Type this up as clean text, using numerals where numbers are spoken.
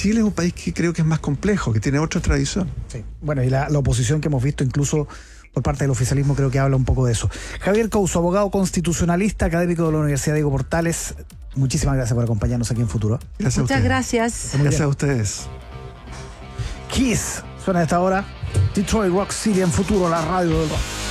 Chile es un país que creo que es más complejo, que tiene otra tradición. Sí. Bueno, y la oposición que hemos visto incluso por parte del oficialismo creo que habla un poco de eso. Javier Couso, abogado constitucionalista, académico de la Universidad Diego Portales. Muchísimas gracias por acompañarnos aquí en Futuro. Gracias. Muchas gracias. Gracias a ustedes. Kiss suena a esta hora. Detroit Rock City en Futuro, la radio del rock.